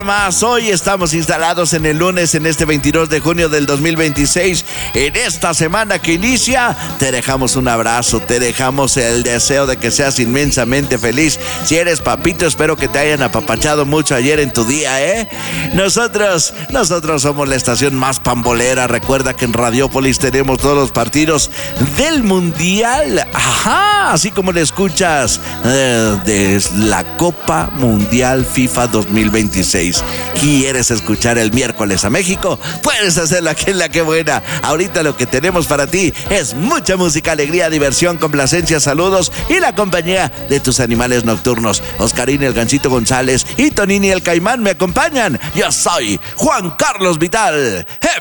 Más hoy estamos instalados en el lunes, en este 22 de junio del 2026. En esta semana que inicia, te dejamos un abrazo, te dejamos el deseo de que seas inmensamente feliz. Si eres papito, espero que te hayan apapachado mucho ayer en tu día, ¿eh? Nosotros somos la estación más pambolera. Recuerda que en Radiópolis tenemos todos los partidos del Mundial. Ajá, así como le escuchas, de la Copa Mundial FIFA 2026. ¿Quieres escuchar el miércoles a México? Puedes hacerlo aquí en La Que Buena. Ahorita lo que tenemos para ti es mucha música, alegría, diversión, complacencia, saludos y la compañía de tus animales nocturnos. Oscarín el Gancito González y Tonini el Caimán me acompañan. Yo soy Juan Carlos Vital.